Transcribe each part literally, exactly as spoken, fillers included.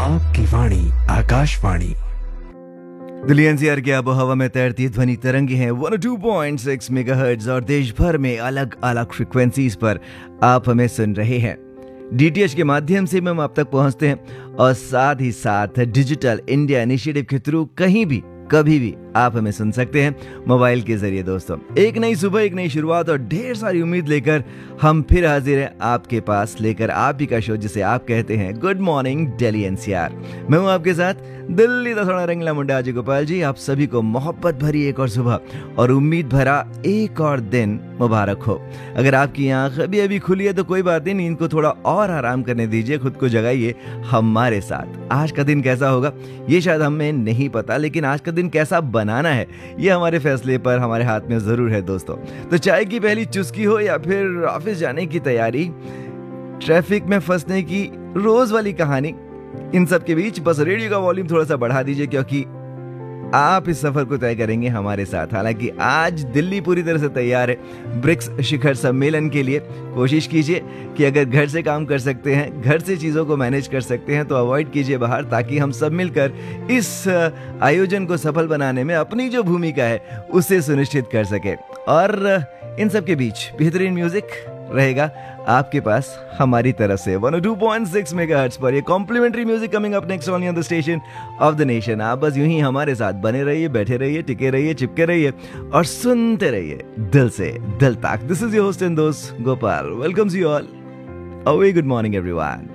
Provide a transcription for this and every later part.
आपकी वाणी आकाशवाणी। दिल्ली एनसीआर की आबो हवा में तैरती ध्वनि तरंगे हैं एक सौ दो पॉइंट छह मेगाहर्ट्ज और देश भर में अलग अलग फ्रीक्वेंसीज पर आप हमें सुन रहे हैं। डीटीएच के माध्यम से हम आप तक पहुंचते हैं और साथ ही साथ डिजिटल इंडिया इनिशिएटिव के थ्रू कहीं भी कभी भी आप हमें सुन सकते हैं मोबाइल के जरिए। दोस्तों, एक नई सुबह, एक नई शुरुआत और ढेर सारी उम्मीद लेकर हम फिर हाजिर हैं आपके पास, लेकर आप ही का शो जिसे आप कहते हैं गुड मॉर्निंग दिल्ली एनसीआर। मैं हूं आपके साथ दिल्ली दा थोड़ा रंगला मुंडा अजय गोपाल जी। आप सभी को मोहब्बत भरी एक और सुबह और उम्मीद भरा एक और दिन मुबारक हो। अगर आपकी आंख अभी अभी खुली है तो कोई बात नहीं, नींद को थोड़ा और आराम करने दीजिए, खुद को जगाइए हमारे साथ। आज का दिन कैसा होगा ये शायद हमें नहीं पता, लेकिन आज का दिन कैसा बनाना है ये हमारे फैसले पर, हमारे हाथ में जरूर है। दोस्तों, तो चाय की पहली चुस्की हो या फिर ऑफिस जाने की तैयारी, ट्रैफिक में फंसने की रोज वाली कहानी, इन सब के बीच बस रेडियो का वॉल्यूम थोड़ा सा बढ़ा दीजिए, क्योंकि आप इस सफर को तय करेंगे हमारे साथ। हालांकि आज दिल्ली पूरी तरह से तैयार है ब्रिक्स शिखर सम्मेलन के लिए। कोशिश कीजिए कि अगर घर से काम कर सकते हैं, घर से चीज़ों को मैनेज कर सकते हैं तो अवॉइड कीजिए बाहर, ताकि हम सब मिलकर इस आयोजन को सफल बनाने में अपनी जो भूमिका है उसे सुनिश्चित कर सके। और इन सब के बीच बेहतरीन म्यूजिक रहेगा आपके पास हमारी तरफ से एक सौ दो पॉइंट छह मेगाहर्ट्ज पर। ये complementary music coming up next only on the station of the nation. आप बस यूं ही हमारे साथ बने रहिए, बैठे रहिए, टिके रहिए, चिपके रहिए और सुनते रहिए दिल से दिल तक। This is your host and दोस्त Gopal, welcomes you all. A very good morning everyone.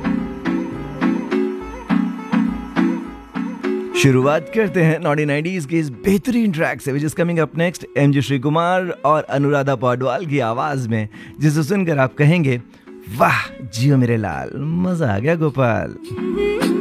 शुरुआत करते हैं नॉटी नाइंटीज़ के इस बेहतरीन ट्रैक से, which is coming up next MG Shri Kumar और अनुराधा पौडवाल की आवाज में, जिसे सुनकर आप कहेंगे वाह जियो मेरे लाल, मजा आ गया गोपाल।